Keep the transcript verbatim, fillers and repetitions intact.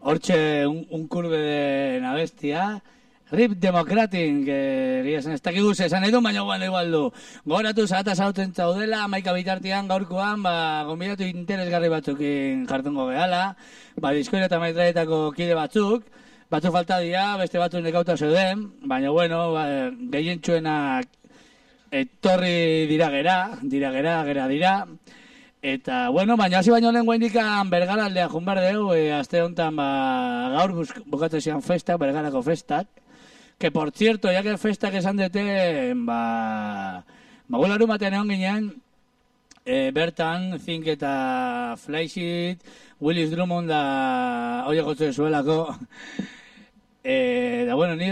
hortxe un, un kurbe de nabestia, Rip Democratin, que esan ez dakiguz esan edo, baina guan igual du. Goratu zata zauten zaudela, maika bitartian gaurkoan, ba, gombidatu interesgarri batzukin jartungo gehala, ba, diskoira eta maitraetako kide batzuk, batzuk falta dira, beste batzuk nekauta zeuden, baina bueno, ba, gehientsuenak etorri dira gera, dira gera, gera dira, eta, bueno, baina hasi baino lehen guaindikan Bergaraldea junbar deu, e, aste honetan, ba, gaur bukatu zian festak, Bergarako festak, que por cierto, ya que festak esan dute, ba, ba, gularu batean egon ginen, e, bertan, Zink eta Fleischit, Willis Drummond da, oie gotze zuelako, e, da, bueno, ni